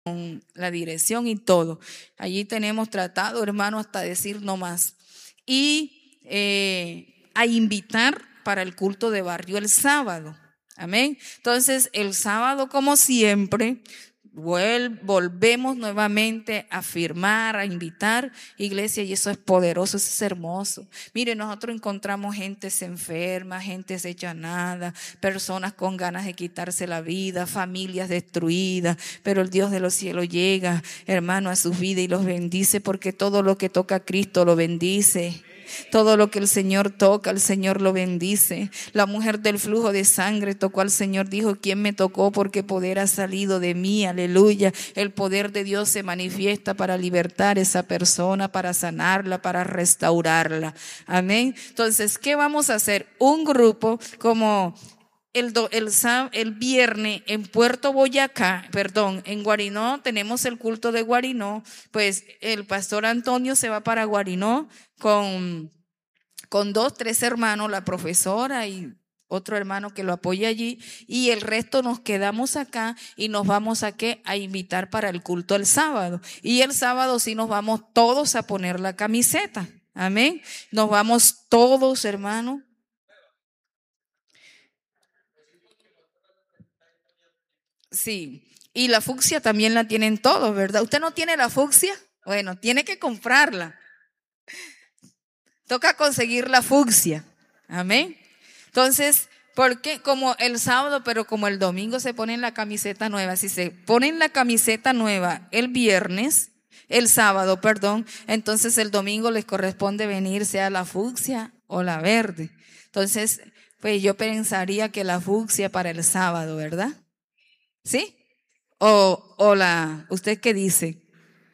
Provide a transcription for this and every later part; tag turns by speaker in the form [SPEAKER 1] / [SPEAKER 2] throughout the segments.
[SPEAKER 1] la dirección y todo. Allí tenemos tratado, hermano, hasta decir no más. Y a invitar para el culto de barrio el sábado. Amén. Entonces, el sábado, como siempre, volvemos nuevamente a firmar, a invitar, iglesia, y eso es poderoso, eso es hermoso. Mire, nosotros encontramos gentes enfermas, gentes hechas nada, personas con ganas de quitarse la vida, familias destruidas, pero el Dios de los cielos llega, hermano, a sus vidas y los bendice, porque todo lo que toca a Cristo lo bendice. Todo lo que el Señor toca, el Señor lo bendice. La mujer del flujo de sangre tocó al Señor, dijo: ¿quién me tocó? Porque poder ha salido de mí, aleluya. El poder de Dios se manifiesta para libertar a esa persona, para sanarla, para restaurarla. Amén. Entonces, ¿qué vamos a hacer? Un grupo como el viernes en Puerto Boyacá, en Guarinó, tenemos el culto de Guarinó. Pues el pastor Antonio se va para Guarinó con 2, 3 hermanos, la profesora y otro hermano que lo apoya allí, y el resto nos quedamos acá y nos vamos a invitar para el culto el sábado. Y el sábado sí nos vamos todos a poner la camiseta. Amén. Nos vamos todos, hermanos. Sí, y la fucsia también la tienen todos, ¿verdad? ¿Usted no tiene la fucsia? Bueno, tiene que comprarla. Toca conseguir la fucsia. Amén. Entonces, porque como el sábado, pero como el domingo se ponen la camiseta nueva, si se ponen la camiseta nueva el sábado, entonces el domingo les corresponde venir sea la fucsia o la verde. Entonces, pues yo pensaría que la fucsia para el sábado, ¿verdad? ¿Sí? ¿Usted qué dice?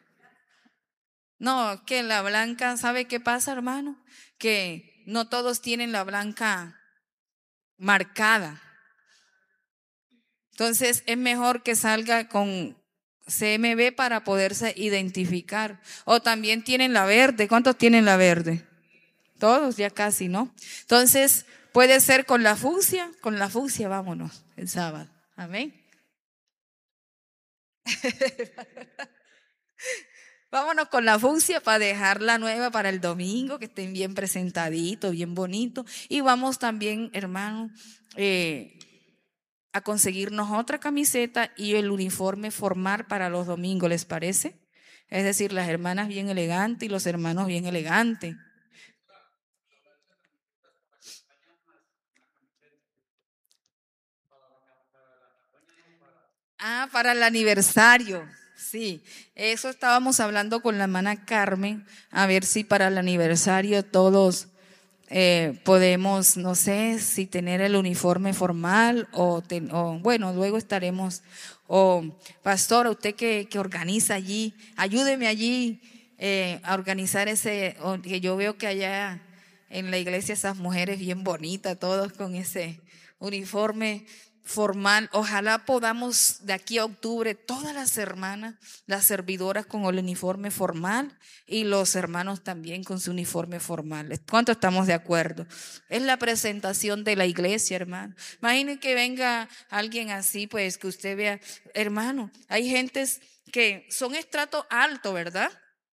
[SPEAKER 1] No, que la blanca, ¿sabe qué pasa, hermano? Que no todos tienen la blanca marcada. Entonces es mejor que salga con CMB para poderse identificar. O también tienen la verde. ¿Cuántos tienen la verde? Todos, ya casi, ¿no? Entonces puede ser con la fucsia vámonos el sábado. Amén. Vámonos con la fucsia para dejar la nueva para el domingo, que estén bien presentaditos, bien bonitos. Y vamos también, hermano, a conseguirnos otra camiseta y el uniforme formal para los domingos, ¿les parece? Es decir, las hermanas bien elegantes y los hermanos bien elegantes. Para el aniversario. Sí, eso estábamos hablando con la hermana Carmen, a ver si para el aniversario todos podemos, no sé, si tener el uniforme formal o bueno, luego estaremos. Pastor, usted que organiza allí, ayúdeme allí a organizar que yo veo que allá en la iglesia esas mujeres bien bonitas, todos con ese uniforme formal. Ojalá podamos de aquí a octubre, todas las hermanas, las servidoras con el uniforme formal y los hermanos también con su uniforme formal. ¿Cuánto estamos de acuerdo? Es la presentación de la iglesia, hermano. Imaginen que venga alguien así, pues que usted vea, hermano, hay gentes que son estrato alto, ¿verdad?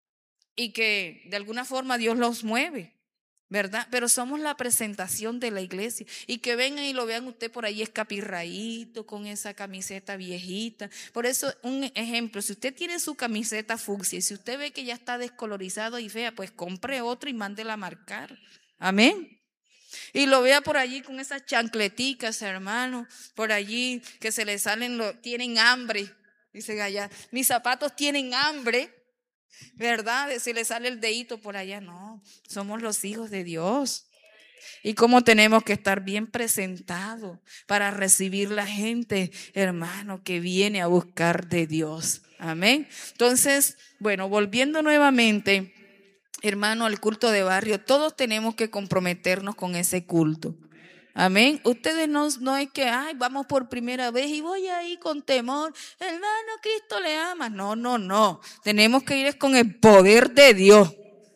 [SPEAKER 1] Y que de alguna forma Dios los mueve, ¿verdad? Pero somos la presentación de la iglesia. Y que vengan y lo vean usted por ahí escapirraíto, con esa camiseta viejita. Por eso, un ejemplo, si usted tiene su camiseta fucsia y si usted ve que ya está descolorizado y fea, pues compre otro y mándela a marcar. Amén. Y lo vea por allí con esas chancleticas, hermano, por allí que se le salen, tienen hambre. Dicen allá, mis zapatos tienen hambre. ¿Verdad? Si le sale el dedito por allá, no, somos los hijos de Dios. Y cómo tenemos que estar bien presentados para recibir la gente, hermano, que viene a buscar de Dios. Amén. Entonces, bueno, volviendo nuevamente, hermano, al culto de barrio, todos tenemos que comprometernos con ese culto. Amén. Ustedes no es que, vamos por primera vez y voy ahí con temor. Hermano, Cristo le ama. No. Tenemos que ir con el poder de Dios.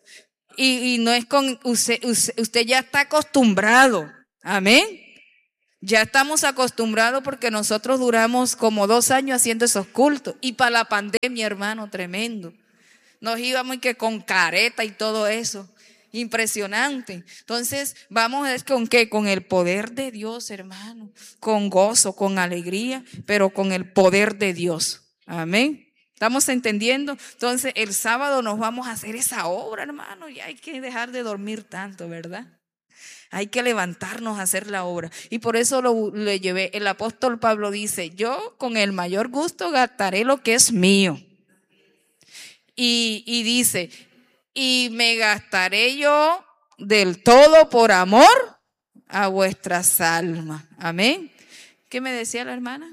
[SPEAKER 1] Y no es con, usted ya está acostumbrado. Amén. Ya estamos acostumbrados porque nosotros duramos como 2 años haciendo esos cultos. Y para la pandemia, hermano, tremendo. Nos íbamos y que con careta y todo eso. Impresionante. Entonces, vamos a ver con qué, con el poder de Dios, hermano. Con gozo, con alegría, pero con el poder de Dios. Amén. ¿Estamos entendiendo? Entonces, el sábado nos vamos a hacer esa obra, hermano. Y hay que dejar de dormir tanto, ¿verdad? Hay que levantarnos a hacer la obra. Y por eso le llevé. El apóstol Pablo dice, yo con el mayor gusto gastaré lo que es mío. Y dice, y me gastaré yo del todo por amor a vuestras almas. Amén. ¿Qué me decía la hermana?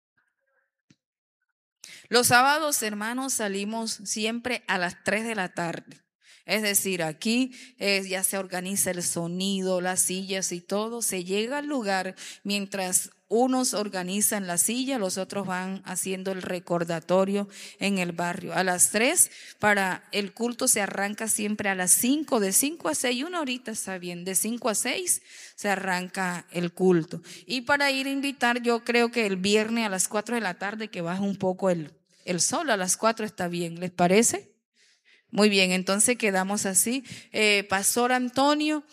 [SPEAKER 1] Los sábados, hermanos, salimos siempre a las 3 de la tarde. Es decir, aquí ya se organiza el sonido, las sillas y todo. Se llega al lugar mientras unos organizan la silla, los otros van haciendo el recordatorio en el barrio. A las 3 para el culto se arranca siempre a las 5, de 5 a 6, una horita está bien, de 5 a 6 se arranca el culto. Y para ir a invitar, yo creo que el viernes a las 4 de la tarde que baja un poco el sol, a las 4 está bien, ¿les parece? Muy bien, entonces quedamos así. Pastor Antonio,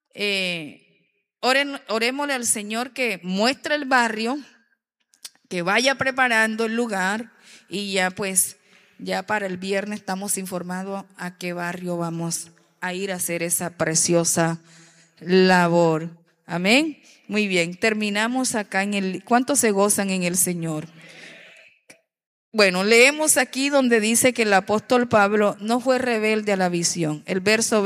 [SPEAKER 1] orémosle al Señor que muestre el barrio, que vaya preparando el lugar y ya pues, ya para el viernes estamos informados a qué barrio vamos a ir a hacer esa preciosa labor. Amén. Muy bien, terminamos acá ¿cuántos se gozan en el Señor? Bueno, leemos aquí donde dice que el apóstol Pablo no fue rebelde a la visión. El verso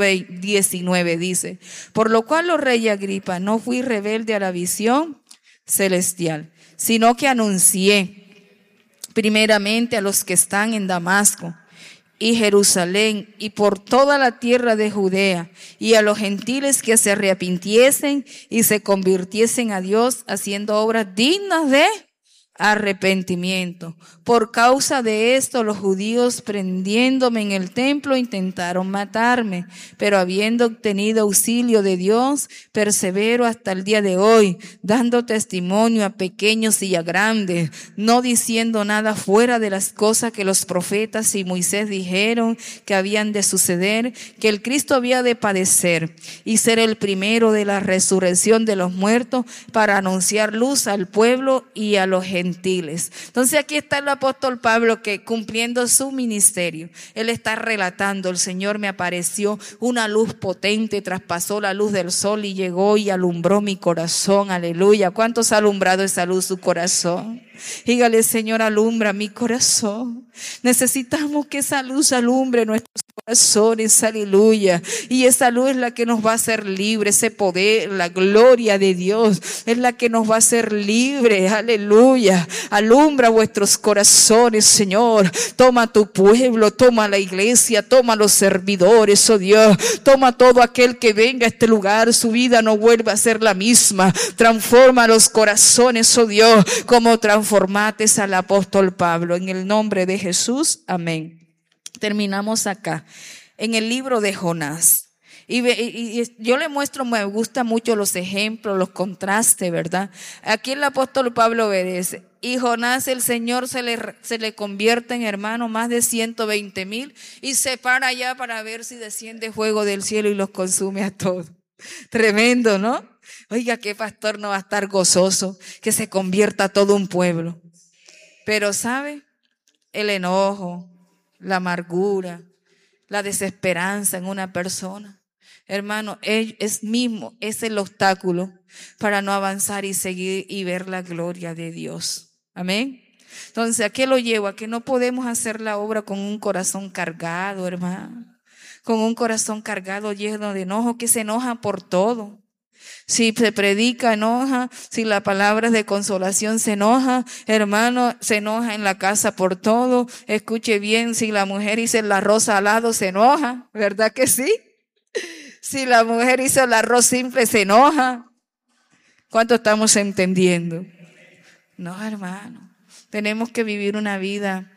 [SPEAKER 1] 19 dice, por lo cual, oh rey Agripa, no fui rebelde a la visión celestial, sino que anuncié primeramente a los que están en Damasco y Jerusalén y por toda la tierra de Judea y a los gentiles que se arrepintiesen y se convirtiesen a Dios haciendo obras dignas de arrepentimiento. Por causa de esto, los judíos, prendiéndome en el templo, intentaron matarme, pero habiendo obtenido auxilio de Dios, persevero hasta el día de hoy, dando testimonio a pequeños y a grandes, no diciendo nada fuera de las cosas que los profetas y Moisés dijeron que habían de suceder, que el Cristo había de padecer y ser el primero de la resurrección de los muertos, para anunciar luz al pueblo y a los gentiles. Entonces aquí está el apóstol Pablo, que cumpliendo su ministerio, él está relatando, el Señor me apareció, una luz potente traspasó la luz del sol y llegó y alumbró mi corazón. Aleluya. ¿Cuántos ha alumbrado esa luz su corazón? Dígale, Señor, alumbra mi corazón. Necesitamos que esa luz alumbre nuestros corazones, aleluya. Y esa luz es la que nos va a hacer libres, ese poder, la gloria de Dios es la que nos va a hacer libres, aleluya. Alumbra vuestros corazones, Señor. Toma tu pueblo, toma la iglesia, toma los servidores, oh Dios. Toma todo aquel que venga a este lugar, su vida no vuelva a ser la misma. Transforma los corazones, oh Dios, como transformaste al apóstol Pablo. En el nombre de Jesús, amén. Terminamos acá, en el libro de Jonás. Y yo le muestro, me gustan mucho los ejemplos, los contrastes, ¿verdad? Aquí el apóstol Pablo obedece. Y Jonás, el Señor se le convierte en hermano, más de 120,000, y se para allá para ver si desciende fuego del cielo y los consume a todos. Tremendo, ¿no? Oiga, qué pastor no va a estar gozoso que se convierta todo un pueblo. Pero ¿sabe? El enojo, la amargura, la desesperanza en una persona, hermano, es el obstáculo para no avanzar y seguir y ver la gloria de Dios. Amén. Entonces, ¿a qué lo llevo? A que no podemos hacer la obra con un corazón cargado, hermano. Con un corazón cargado, lleno de enojo, que se enoja por todo. Si se predica, enoja. Si la palabra es de consolación, se enoja. Hermano, se enoja en la casa por todo. Escuche bien, si la mujer hizo el arroz salado, se enoja. ¿Verdad que sí? Si la mujer hizo el arroz simple, se enoja. ¿Cuánto estamos entendiendo? No, hermano. Tenemos que vivir una vida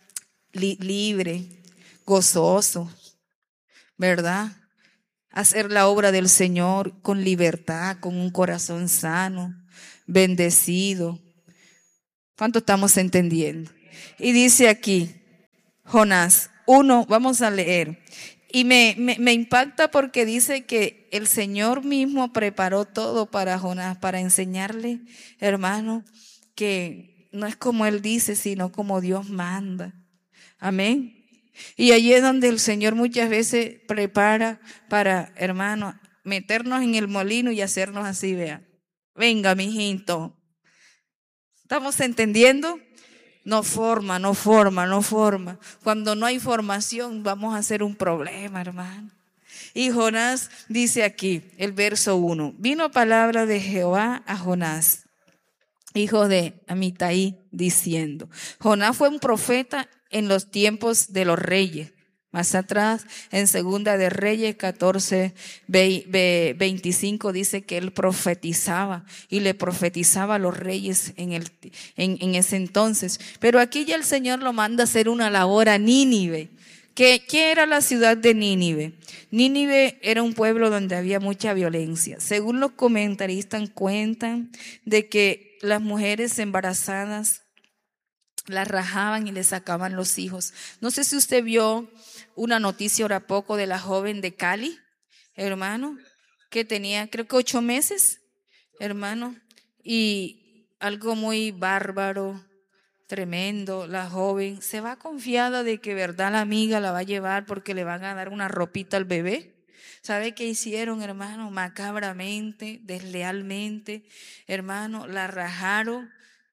[SPEAKER 1] libre, gozoso, ¿verdad? Hacer la obra del Señor con libertad, con un corazón sano, bendecido. ¿Cuánto estamos entendiendo? Y dice aquí, Jonás 1, vamos a leer. Y me impacta porque dice que el Señor mismo preparó todo para Jonás, para enseñarle, hermano, que no es como Él dice, sino como Dios manda. Amén. Y allí es donde el Señor muchas veces prepara para, hermano, meternos en el molino y hacernos así, vea. Venga, mijito. ¿Estamos entendiendo? No forma, no forma, no forma. Cuando no hay formación vamos a hacer un problema, hermano. Y Jonás dice aquí, el verso 1, vino palabra de Jehová a Jonás, hijo de Amitai, diciendo, Jonás fue un profeta en los tiempos de los reyes. Más atrás, en Segunda de Reyes 14, 25, dice que él profetizaba y le profetizaba a los reyes en ese entonces. Pero aquí ya el Señor lo manda a hacer una labor a Nínive. ¿Qué era la ciudad de Nínive? Nínive era un pueblo donde había mucha violencia. Según los comentaristas cuentan de que las mujeres embarazadas las rajaban y les sacaban los hijos. No sé si usted vio una noticia ahora poco de la joven de Cali, hermano, que tenía creo que 8 meses, hermano, y algo muy bárbaro, tremendo. La joven se va confiada de que verdad la amiga la va a llevar porque le van a dar una ropita al bebé. ¿Sabe qué hicieron, hermano? Macabramente, deslealmente, hermano, la rajaron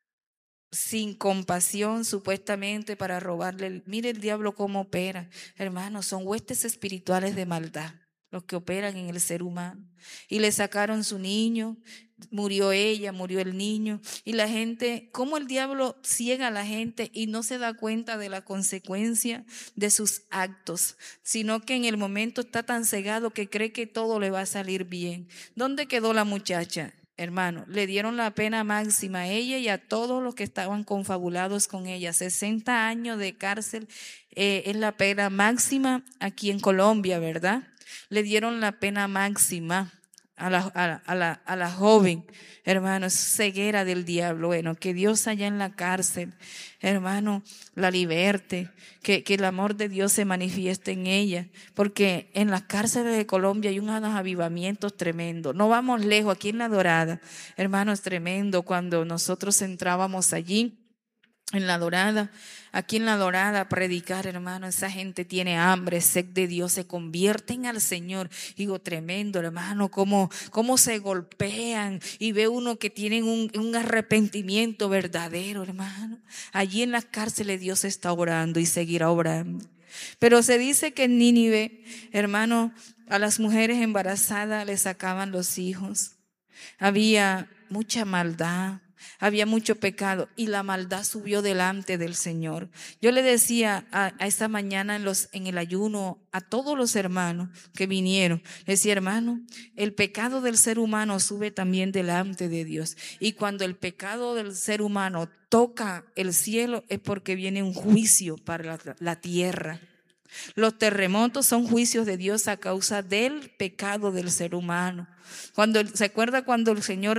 [SPEAKER 1] sin compasión supuestamente para robarle. Mire el diablo cómo opera, hermanos, son huestes espirituales de maldad los que operan en el ser humano. Y le sacaron su niño, murió ella, murió el niño. Y la gente, cómo el diablo ciega a la gente y no se da cuenta de la consecuencia de sus actos, sino que en el momento está tan cegado que cree que todo le va a salir bien. ¿Dónde quedó la muchacha? Hermano, le dieron la pena máxima a ella y a todos los que estaban confabulados con ella. 60 años de cárcel es la pena máxima aquí en Colombia, ¿verdad? Le dieron la pena máxima a la joven, hermano, es ceguera del diablo. Bueno, que Dios allá en la cárcel, hermano, la liberte, que el amor de Dios se manifieste en ella, porque en las cárceles de Colombia hay unos avivamientos tremendos. No vamos lejos, aquí en La Dorada, hermano, es tremendo. Cuando nosotros entrábamos allí, en La Dorada, aquí en La Dorada, a predicar, hermano, esa gente tiene hambre, sed de Dios, se convierten al Señor. Digo, tremendo, hermano, cómo se golpean y ve uno que tienen un arrepentimiento verdadero, hermano. Allí en las cárceles Dios está orando y seguirá orando. Pero se dice que en Nínive, hermano, a las mujeres embarazadas les sacaban los hijos. Había mucha maldad. Había mucho pecado y la maldad subió delante del Señor. Yo le decía a esta mañana en el ayuno a todos los hermanos que vinieron, le decía, hermano, el pecado del ser humano sube también delante de Dios. Y cuando el pecado del ser humano toca el cielo es porque viene un juicio para la tierra. Los terremotos son juicios de Dios a causa del pecado del ser humano. ¿Se acuerda cuando el Señor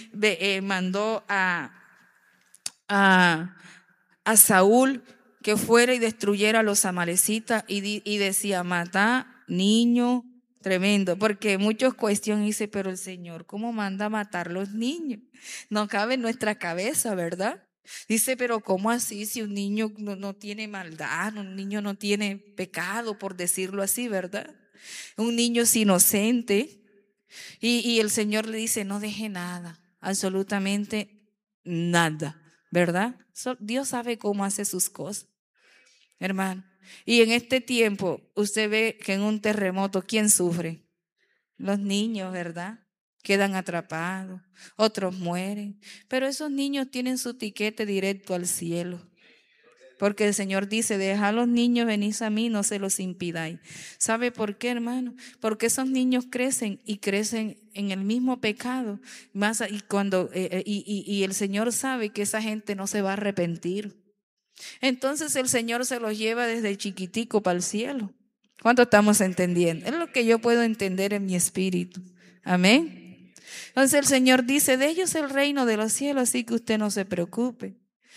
[SPEAKER 1] mandó a Saúl que fuera y destruyera a los amalecitas y decía, mata niño? Tremendo, porque muchos cuestionan y dicen, pero el Señor, ¿cómo manda a matar los niños? No cabe en nuestra cabeza, ¿verdad? Dice, pero ¿cómo así si un niño no tiene maldad, un niño no tiene pecado, por decirlo así, ¿verdad? Un niño es inocente. Y el Señor le dice, no deje nada, absolutamente nada, ¿verdad? Dios sabe cómo hace sus cosas, hermano. Y en este tiempo usted ve que en un terremoto, ¿quién sufre? Los niños, ¿verdad? Quedan atrapados, otros mueren, pero esos niños tienen su tiquete directo al cielo. Porque el Señor dice, deja a los niños, venid a mí, no se los impidáis. ¿Sabe por qué, hermano? Porque esos niños crecen y crecen en el mismo pecado. Y el Señor sabe que esa gente no se va a arrepentir. Entonces el Señor se los lleva desde chiquitico para el cielo. ¿Cuánto estamos entendiendo? Es lo que yo puedo entender en mi espíritu. Amén. Entonces el Señor dice, de ellos el reino de los cielos, así que usted no se preocupe.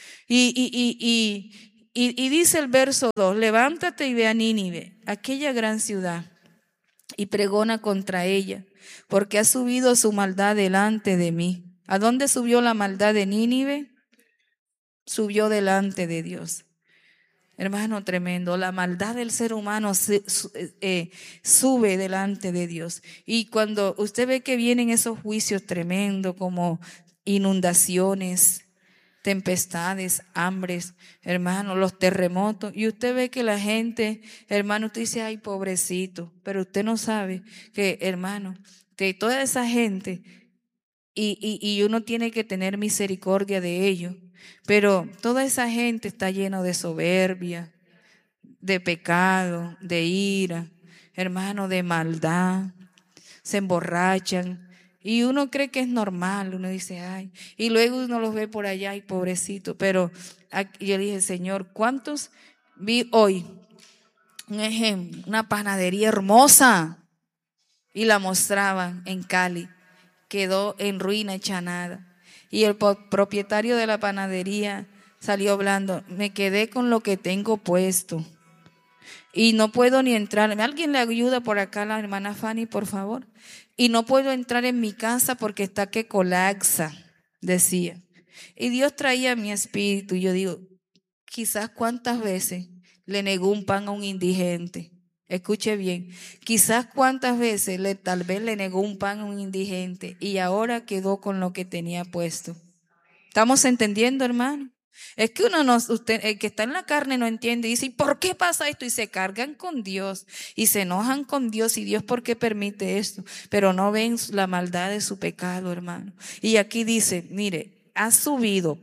[SPEAKER 1] Y dice el verso 2, levántate y ve a Nínive, aquella gran ciudad, y pregona contra ella, porque ha subido su maldad delante de mí. ¿A dónde subió la maldad de Nínive? Subió delante de Dios. Hermano, tremendo. La maldad del ser humano sube delante de Dios. Y cuando usted ve que vienen esos juicios tremendos como inundaciones, tempestades, hambres, hermano, los terremotos, y usted ve que la gente, hermano, usted dice, ay, pobrecito, pero usted no sabe que, hermano, que toda esa gente, y uno tiene que tener misericordia de ellos, pero toda esa gente está llena de soberbia, de pecado, de ira, hermano, de maldad, se emborrachan. Y uno cree que es normal, uno dice, ay, y luego uno los ve por allá, y pobrecito. Pero yo le dije, Señor, ¿cuántos vi hoy? Un ejemplo, una panadería hermosa, y la mostraban en Cali, quedó en ruina, hecha nada. Y el propietario de la panadería salió hablando, me quedé con lo que tengo puesto y no puedo ni entrar. ¿Alguien le ayuda por acá a la hermana Fanny, por favor? Y no puedo entrar en mi casa porque está que colapsa, decía. Y Dios traía mi espíritu. Y yo digo, quizás cuántas veces le negó un pan a un indigente. Escuche bien, quizás cuántas veces tal vez le negó un pan a un indigente y ahora quedó con lo que tenía puesto. ¿Estamos entendiendo, hermano? Es que el que está en la carne no entiende y dice, ¿y por qué pasa esto? Y se cargan con Dios y se enojan con Dios, y Dios, ¿por qué permite esto? Pero no ven la maldad de su pecado, hermano. Y aquí dice, mire, ha subido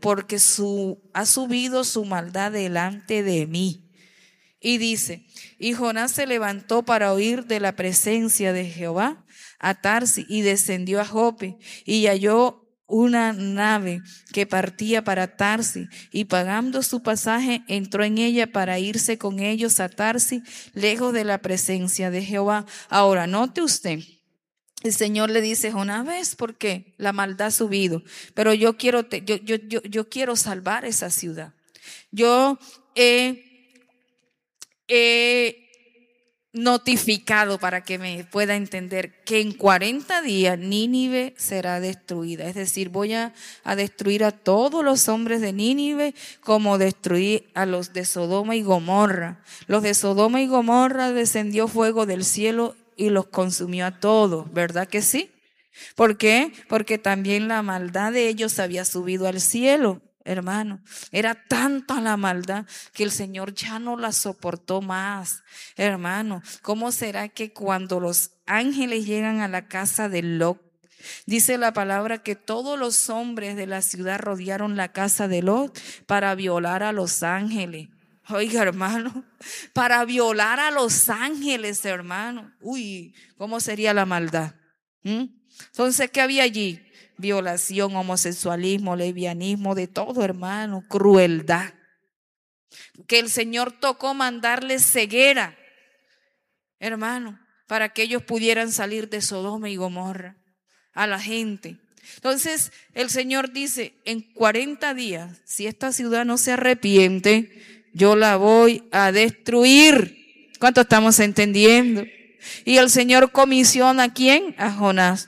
[SPEAKER 1] su maldad delante de mí. Y dice, y Jonás se levantó para huir de la presencia de Jehová a Tarsis y descendió a Jope y halló una nave que partía para Tarsis, y pagando su pasaje entró en ella para irse con ellos a Tarsis, lejos de la presencia de Jehová. Ahora, note usted, el Señor le dice, Jonás, ¿ves por qué? La maldad ha subido, pero yo quiero salvar esa ciudad. Yo he notificado, para que me pueda entender, que en 40 días Nínive será destruida. Es decir, voy a destruir a todos los hombres de Nínive, como destruí a los de Sodoma y Gomorra. Los de Sodoma y Gomorra descendió fuego del cielo y los consumió a todos, ¿verdad que sí? ¿Por qué? Porque también la maldad de ellos había subido al cielo. Hermano, era tanta la maldad que el Señor ya no la soportó más. Hermano, ¿cómo será que cuando los ángeles llegan a la casa de Lot, dice la palabra que todos los hombres de la ciudad rodearon la casa de Lot para violar a los ángeles? Oiga, hermano, para violar a los ángeles, hermano. Uy, ¿cómo sería la maldad? Entonces, ¿qué había allí? Violación, homosexualismo, lesbianismo, de todo, hermano, crueldad. Que el Señor tocó mandarles ceguera, hermano, para que ellos pudieran salir de Sodoma y Gomorra a la gente. Entonces el Señor dice, en 40 días, si esta ciudad no se arrepiente, yo la voy a destruir. ¿Cuánto estamos entendiendo? Y el Señor comisiona ¿a quién? A Jonás.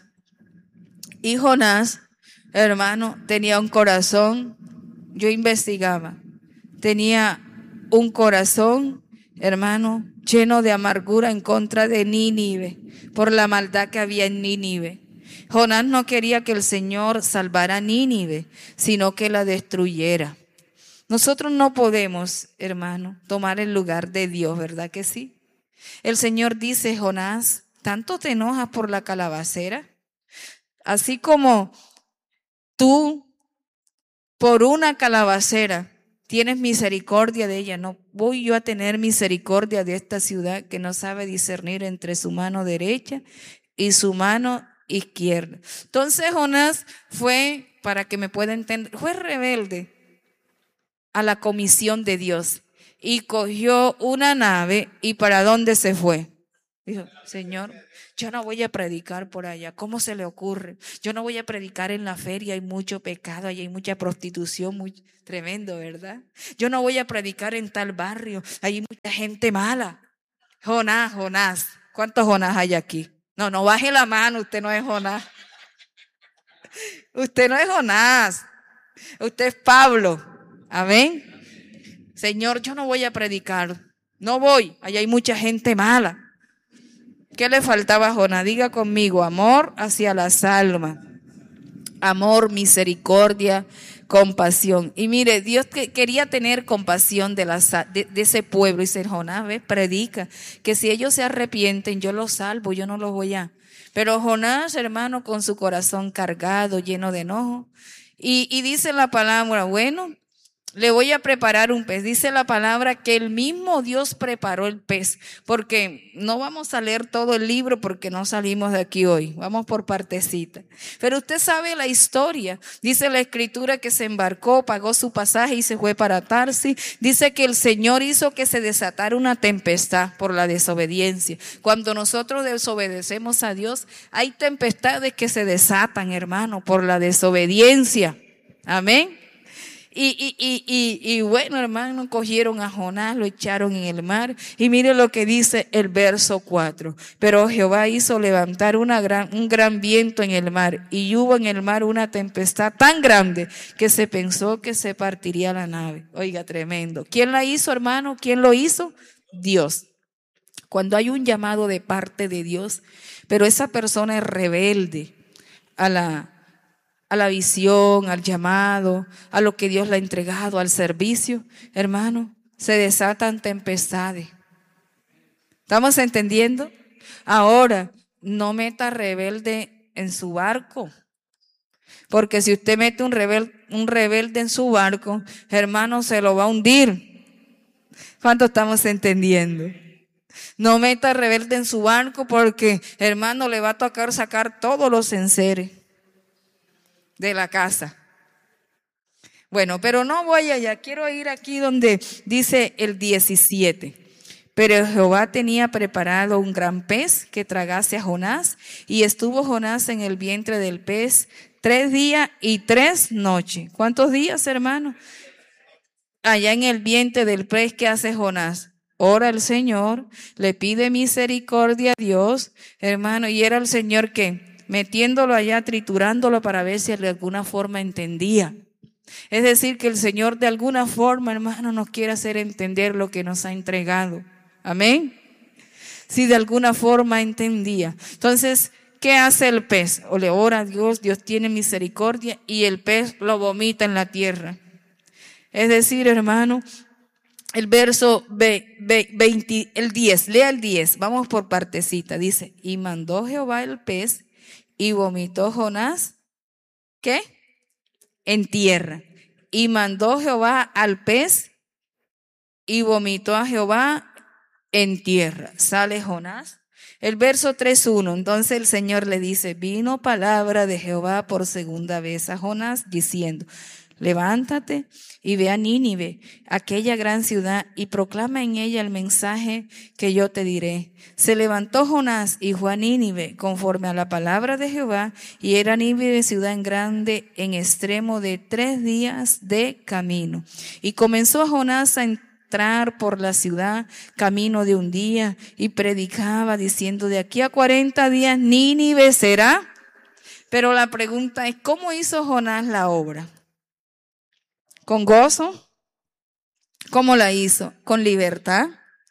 [SPEAKER 1] Y Jonás, hermano, tenía un corazón, yo investigaba, tenía un corazón, hermano, lleno de amargura en contra de Nínive, por la maldad que había en Nínive. Jonás no quería que el Señor salvara a Nínive, sino que la destruyera. Nosotros no podemos, hermano, tomar el lugar de Dios, ¿verdad que sí? El Señor dice, Jonás, ¿tanto te enojas por la calabacera? Así como tú por una calabacera tienes misericordia de ella, no voy yo a tener misericordia de esta ciudad que no sabe discernir entre su mano derecha y su mano izquierda. Entonces Jonás fue, para que me pueda entender, fue rebelde a la comisión de Dios y cogió una nave. ¿Y para dónde se fue? Dijo, Señor, yo no voy a predicar por allá. ¿Cómo se le ocurre? Yo no voy a predicar en la feria, hay mucho pecado, allí hay mucha prostitución, muy tremendo, ¿verdad? Yo no voy a predicar en tal barrio, hay mucha gente mala. Jonás, Jonás. ¿Cuántos Jonás hay aquí? No, no baje la mano, usted no es Jonás. Usted no es Jonás, usted es Pablo. Amén. Señor, yo no voy a predicar. No voy, allá hay mucha gente mala. ¿Qué le faltaba a Jonás? Diga conmigo, amor hacia las almas. Amor, misericordia, compasión. Y mire, Dios quería tener compasión de ese pueblo. Y dice, Jonás, ve, predica, que si ellos se arrepienten, yo los salvo, yo no los voy a. Pero Jonás, hermano, con su corazón cargado, lleno de enojo. Y dice la palabra, bueno, le voy a preparar un pez. Dice la palabra que el mismo Dios preparó el pez, porque no vamos a leer todo el libro porque no salimos de aquí hoy, vamos por partecita. Pero usted sabe la historia. Dice la escritura que se embarcó, pagó su pasaje y se fue para Tarsis. Dice que el Señor hizo que se desatara una tempestad por la desobediencia. Cuando nosotros desobedecemos a Dios, hay tempestades que se desatan, hermano, por la desobediencia. Amén. Y bueno, hermano, cogieron a Jonás, lo echaron en el mar. Y mire lo que dice el verso 4. Pero Jehová hizo levantar un gran viento en el mar, y hubo en el mar una tempestad tan grande que se pensó que se partiría la nave. Oiga, tremendo. ¿Quién la hizo, hermano? ¿Quién lo hizo? Dios. Cuando hay un llamado de parte de Dios, pero esa persona es rebelde a la visión, al llamado, a lo que Dios le ha entregado, al servicio, hermano, se desatan tempestades. ¿Estamos entendiendo? Ahora, no meta rebelde en su barco, porque si usted mete un rebelde en su barco, hermano, se lo va a hundir. ¿Cuánto estamos entendiendo? No meta rebelde en su barco porque, hermano, le va a tocar sacar todos los enseres de la casa. Bueno, pero no voy allá, quiero ir aquí donde dice el 17. Pero Jehová tenía preparado un gran pez que tragase a Jonás, y estuvo Jonás en el vientre del pez 3 días y 3 noches. ¿Cuántos días, hermano? Allá en el vientre del pez, ¿qué hace Jonás? Ora el Señor, le pide misericordia a Dios, hermano, y era el Señor que metiéndolo allá, triturándolo para ver si de alguna forma entendía. Es decir, que el Señor de alguna forma, hermano, nos quiere hacer entender lo que nos ha entregado. Amén. Si de alguna forma entendía. Entonces, ¿qué hace el pez? O le ora a Dios, Dios tiene misericordia, y el pez lo vomita en la tierra. Es decir, hermano, el verso 20, el 10, lea el 10, vamos por partecita. Dice, y mandó Jehová el pez, y vomitó Jonás, ¿qué? En tierra. Y mandó Jehová al pez, y vomitó a Jehová en tierra. Sale Jonás. El verso 3:1, entonces el Señor le dice, vino palabra de Jehová por segunda vez a Jonás, diciendo, levántate y ve a Nínive, aquella gran ciudad, y proclama en ella el mensaje que yo te diré. Se levantó Jonás y fue a Nínive conforme a la palabra de Jehová, y era Nínive ciudad en grande en extremo de 3 días de camino. Y comenzó Jonás a entrar por la ciudad camino de un día, y predicaba diciendo, de aquí a 40 días Nínive será. Pero la pregunta es, ¿cómo hizo Jonás la obra? ¿Con gozo? ¿Cómo la hizo? ¿Con libertad?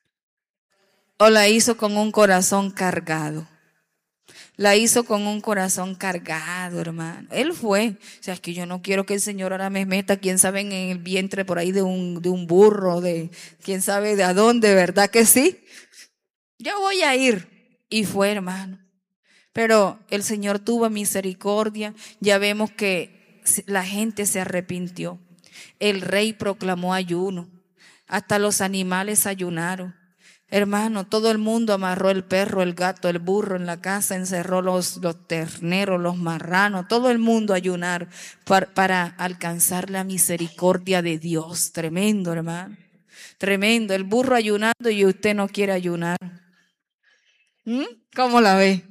[SPEAKER 1] ¿O la hizo con un corazón cargado? La hizo con un corazón cargado, hermano. Él fue. O sea, es que yo no quiero que el Señor ahora me meta, quién sabe, en el vientre por ahí de un burro, de quién sabe de a dónde, ¿verdad que sí? Yo voy a ir. Y fue, hermano. Pero el Señor tuvo misericordia. Ya vemos que la gente se arrepintió. El rey proclamó ayuno. Hasta los animales ayunaron. Hermano, todo el mundo amarró el perro, el gato, el burro en la casa, encerró los terneros, los marranos, todo el mundo ayunar para alcanzar la misericordia de Dios. Tremendo, hermano. Tremendo. El burro ayunando y usted no quiere ayunar. ¿Mm? ¿Cómo la ve?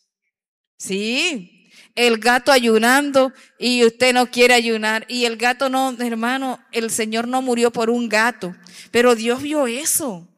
[SPEAKER 1] Sí, el gato ayunando y usted no quiere ayunar. Y el gato no, hermano, el Señor no murió por un gato, pero Dios vio eso.